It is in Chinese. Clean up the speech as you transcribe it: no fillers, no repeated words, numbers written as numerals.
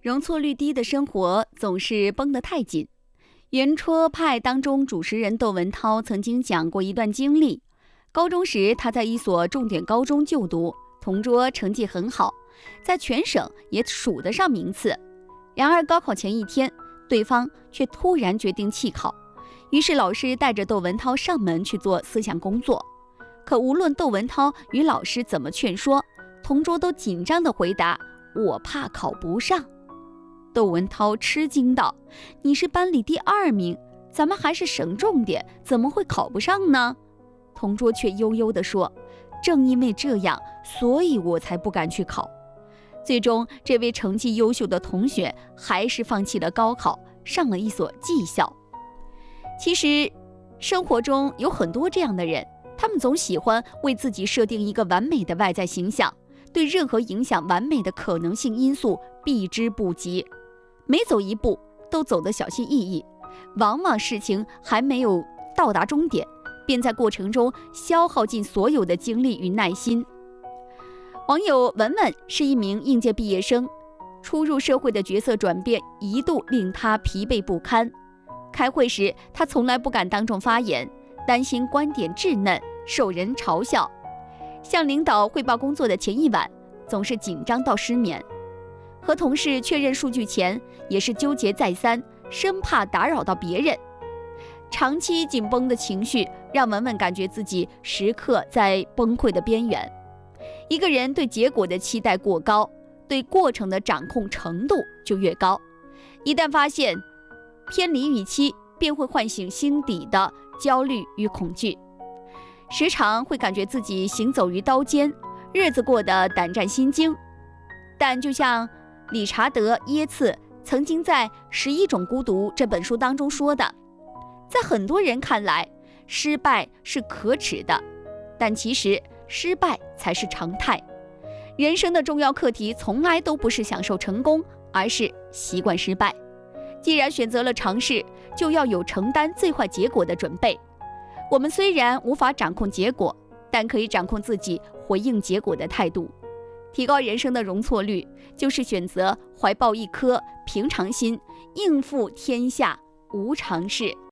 容错率低的生活总是绷得太紧。圆桌派当中主持人窦文涛曾经讲过一段经历。高中时，他在一所重点高中就读，同桌成绩很好，在全省也数得上名次。然而高考前一天，对方却突然决定弃考，于是老师带着窦文涛上门去做思想工作。可无论窦文涛与老师怎么劝说，同桌都紧张地回答：“我怕考不上。”窦文涛吃惊道：“你是班里第2名，咱们还是省重点，怎么会考不上呢？”同桌却悠悠地说：“正因为这样，所以我才不敢去考。”最终，这位成绩优秀的同学还是放弃了高考，上了一所技校。其实，生活中有很多这样的人，他们总喜欢为自己设定一个完美的外在形象，对任何影响完美的可能性因素避之不及。每走一步都走得小心翼翼，往往事情还没有到达终点，便在过程中消耗尽所有的精力与耐心。网友文文是一名应届毕业生，初入社会的角色转变一度令他疲惫不堪。开会时，他从来不敢当众发言，担心观点稚嫩，受人嘲笑。向领导汇报工作的前一晚，总是紧张到失眠。和同事确认数据前，也是纠结再三，生怕打扰到别人。长期紧绷的情绪让文文感觉自己时刻在崩溃的边缘。一个人对结果的期待过高，对过程的掌控程度就越高。一旦发现偏离预期，便会唤醒心底的焦虑与恐惧，时常会感觉自己行走于刀尖，日子过得胆战心惊。但就像理查德·耶茨曾经在《11种孤独》这本书当中说的，在很多人看来，失败是可耻的，但其实失败才是常态。人生的重要课题从来都不是享受成功，而是习惯失败。既然选择了尝试，就要有承担最坏结果的准备。我们虽然无法掌控结果，但可以掌控自己回应结果的态度。提高人生的容错率，就是选择怀抱一颗平常心，应付天下无常事。